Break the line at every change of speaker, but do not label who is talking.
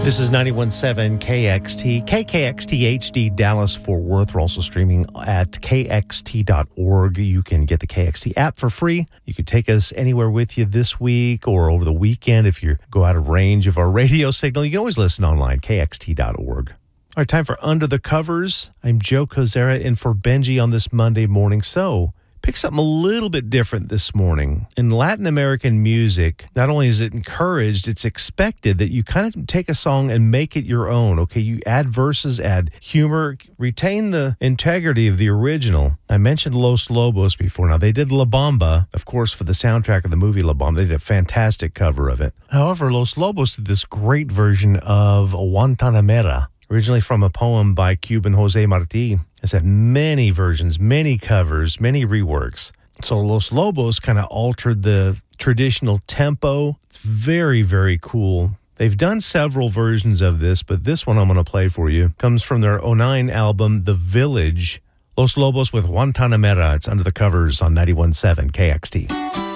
This is 91.7 KXT, KKXT HD, Dallas, Fort Worth. We're also streaming at kxt.org. You can get the KXT app for free. You can take us anywhere with you this week or over the weekend. If you go out of range of our radio signal, you can always listen online, kxt.org. All right, time for Under the Covers. I'm Joe Kozera in for Benji on this Monday morning. So, pick something a little bit different this morning. In Latin American music, not only is it encouraged, it's expected that you kind of take a song and make it your own. Okay, you add verses, add humor, retain the integrity of the original. I mentioned Los Lobos before. Now, they did La Bamba, of course, for the soundtrack of the movie La Bamba. They did a fantastic cover of it. However, Los Lobos did this great version of Guantanamera, originally from a poem by Cuban Jose Marti. It's had many versions, many covers, many reworks. So Los Lobos kind of altered the traditional tempo. It's very, very cool. They've done several versions of this, but this one I'm going to play for you comes from their 2009 album, The Village. Los Lobos with Guantanamera. It's Under the Covers on 91.7 KXT.